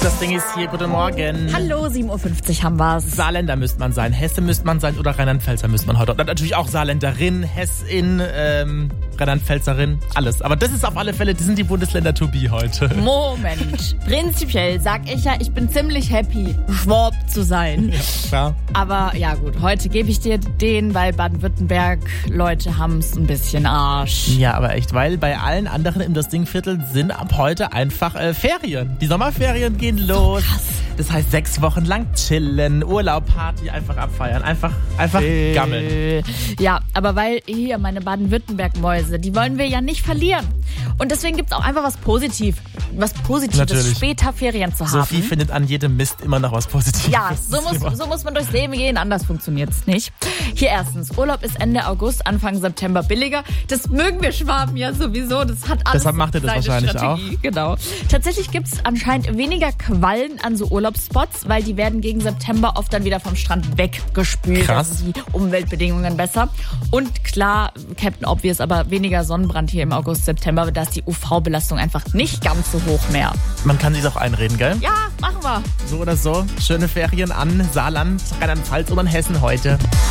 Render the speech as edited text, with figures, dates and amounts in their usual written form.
Das Ding ist hier, guten Morgen. Hallo, 7.50 Uhr haben wir's. Saarländer müsste man sein, Hesse müsste man sein oder Rheinland-Pfälzer müsste man heute. Und natürlich auch Saarländerin, Hessin, Rheinland-Pfälzerin, alles. Aber das ist auf alle Fälle, das sind die Bundesländer to be heute. Moment, prinzipiell sag ich ja, ich bin ziemlich happy, Schwab zu sein. Ja, klar. Aber ja gut, heute gebe ich dir den, weil Baden-Württemberg, Leute haben's ein bisschen Arsch. Ja, aber echt, weil bei allen anderen im Dostingviertel sind ab heute einfach Ferien. Die Sommerferien gehen los. Krass. Das heißt 6 Wochen lang chillen, Urlaub, Party, einfach abfeiern, einfach gammeln. Ja, aber weil hier meine Baden-Württemberg-Mäuse, die wollen wir ja nicht verlieren. Und deswegen gibt's auch einfach was Positives, Natürlich. später Ferien zu haben. Sophie findet an jedem Mist immer noch was Positives. Ja, so muss man durchs Leben gehen, anders funktioniert's nicht. Hier erstens, Urlaub ist Ende August, Anfang September billiger. Das mögen wir Schwaben ja sowieso, das hat alles. Deshalb macht ihr das seine wahrscheinlich Strategie. Genau. Tatsächlich gibt's anscheinend weniger Quallen an so Urlaubsspots, weil die werden gegen September oft dann wieder vom Strand weggespült. Krass. Also die Umweltbedingungen besser. Und klar, Captain Obvious, aber weniger Sonnenbrand hier im August, September, da ist die UV-Belastung einfach nicht ganz so hoch mehr. Man kann sich auch einreden, gell? Ja, machen wir. So oder so. Schöne Ferien an Saarland, Rheinland-Pfalz und an Hessen heute.